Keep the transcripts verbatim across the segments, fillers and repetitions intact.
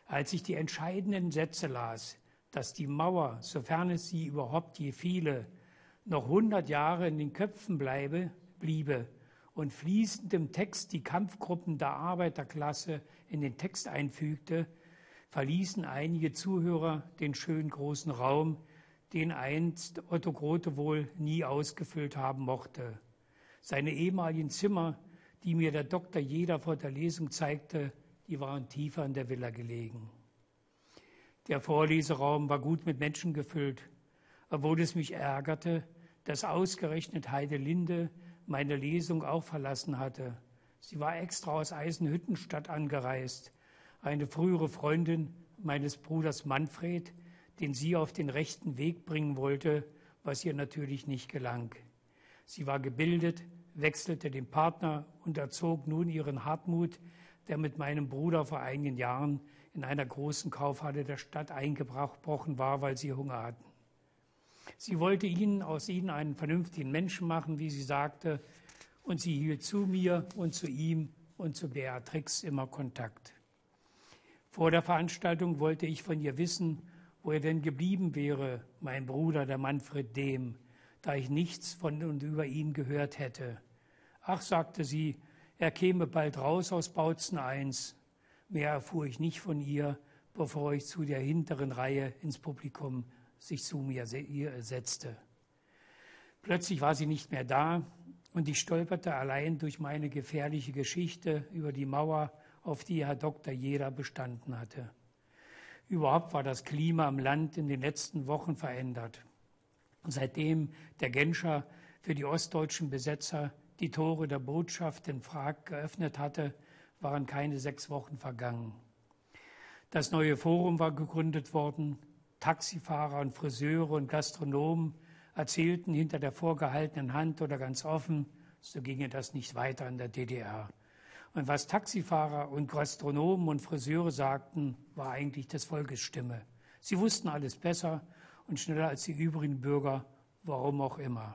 Als ich die entscheidenden Sätze las, dass die Mauer, sofern es sie überhaupt je viele, noch hundert Jahre in den Köpfen bleibe, bliebe und fließend im Text die Kampfgruppen der Arbeiterklasse in den Text einfügte, verließen einige Zuhörer den schönen großen Raum, den einst Otto Grote wohl nie ausgefüllt haben mochte. Seine ehemaligen Zimmer, die mir der Doktor Jeder vor der Lesung zeigte, die waren tiefer in der Villa gelegen. Der Vorleseraum war gut mit Menschen gefüllt, obwohl es mich ärgerte, dass ausgerechnet Heidelinde meine Lesung auch verlassen hatte. Sie war extra aus Eisenhüttenstadt angereist, eine frühere Freundin meines Bruders Manfred, den sie auf den rechten Weg bringen wollte, was ihr natürlich nicht gelang. Sie war gebildet, wechselte den Partner und erzog nun ihren Hartmut, der mit meinem Bruder vor einigen Jahren in einer großen Kaufhalle der Stadt eingebrochen war, weil sie Hunger hatten. Sie wollte ihn aus ihnen einen vernünftigen Menschen machen, wie sie sagte, und sie hielt zu mir und zu ihm und zu Beatrix immer Kontakt. Vor der Veranstaltung wollte ich von ihr wissen, wo er denn geblieben wäre, mein Bruder, der Manfred Dehm, da ich nichts von und über ihn gehört hätte. Ach, sagte sie, er käme bald raus aus Bautzen eins. Mehr erfuhr ich nicht von ihr, bevor ich zu der hinteren Reihe ins Publikum sich zu mir setzte. Plötzlich war sie nicht mehr da und ich stolperte allein durch meine gefährliche Geschichte über die Mauer, auf die Herr Doktor Jeder bestanden hatte. Überhaupt war das Klima im Land in den letzten Wochen verändert. Seitdem der Genscher für die ostdeutschen Besetzer die Tore der Botschaft in Prag geöffnet hatte, waren keine sechs Wochen vergangen. Das neue Forum war gegründet worden. Taxifahrer und Friseure und Gastronomen erzählten hinter der vorgehaltenen Hand oder ganz offen, so ginge das nicht weiter in der D D R. Und was Taxifahrer und Gastronomen und Friseure sagten, war eigentlich des Volkes Stimme. Sie wussten alles besser und schneller als die übrigen Bürger, warum auch immer.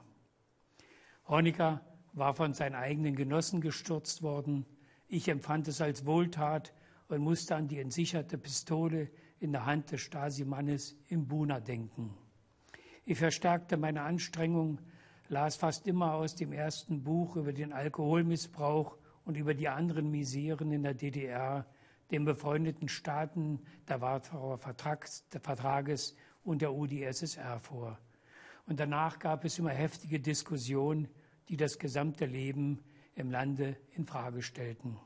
Honecker war von seinen eigenen Genossen gestürzt worden. Ich empfand es als Wohltat und musste an die entsicherte Pistole in der Hand des Stasi-Mannes im Buna denken. Ich verstärkte meine Anstrengung, las fast immer aus dem ersten Buch über den Alkoholmissbrauch und über die anderen Miseren in der D D R, den befreundeten Staaten der Warschauer Vertrages und der U d S S R vor. Und danach gab es immer heftige Diskussionen, die das gesamte Leben im Lande in Frage stellten.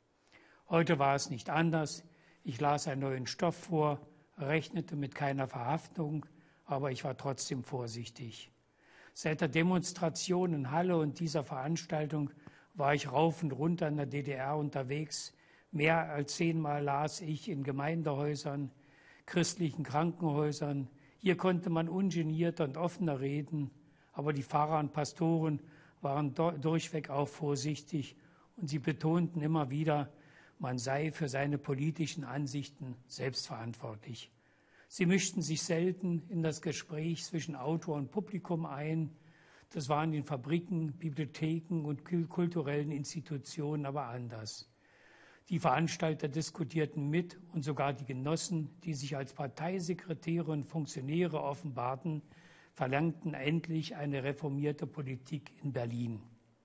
Heute war es nicht anders. Ich las einen neuen Stoff vor, rechnete mit keiner Verhaftung, aber ich war trotzdem vorsichtig. Seit der Demonstration in Halle und dieser Veranstaltung war ich rauf und runter in der D D R unterwegs. Mehr als zehnmal las ich in Gemeindehäusern, christlichen Krankenhäusern. Hier konnte man ungeniert und offener reden, aber die Pfarrer und Pastoren waren durchweg auch vorsichtig und sie betonten immer wieder, man sei für seine politischen Ansichten selbstverantwortlich. Sie mischten sich selten in das Gespräch zwischen Autor und Publikum ein. Das war in den Fabriken, Bibliotheken und kulturellen Institutionen aber anders. Die Veranstalter diskutierten mit und sogar die Genossen, die sich als Parteisekretäre und Funktionäre offenbarten, verlangten endlich eine reformierte Politik in Berlin.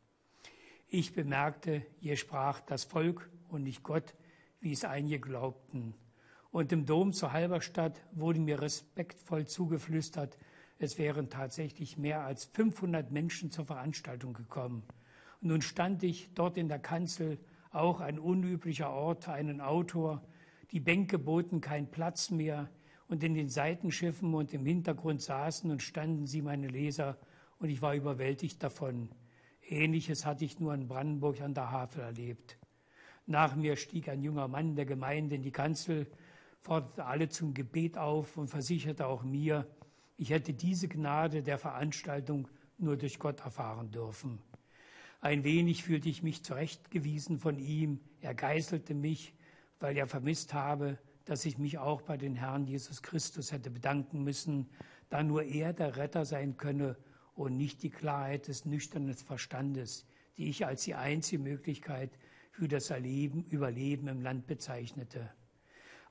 Ich bemerkte, hier sprach das Volk und nicht Gott, wie es einige glaubten. Und im Dom zu Halberstadt wurde mir respektvoll zugeflüstert, es wären tatsächlich mehr als fünfhundert Menschen zur Veranstaltung gekommen. Und nun stand ich dort in der Kanzel, auch ein unüblicher Ort für einen Autor. Die Bänke boten keinen Platz mehr und in den Seitenschiffen und im Hintergrund saßen und standen sie, meine Leser, und ich war überwältigt davon. Ähnliches hatte ich nur in Brandenburg an der Havel erlebt. Nach mir stieg ein junger Mann der Gemeinde in die Kanzel, forderte alle zum Gebet auf und versicherte auch mir, ich hätte diese Gnade der Veranstaltung nur durch Gott erfahren dürfen. Ein wenig fühlte ich mich zurechtgewiesen von ihm. Er geißelte mich, weil er vermisst habe, dass ich mich auch bei den Herrn Jesus Christus hätte bedanken müssen, da nur er der Retter sein könne und nicht die Klarheit des nüchternen Verstandes, die ich als die einzige Möglichkeit für das Erleben, Überleben im Land bezeichnete.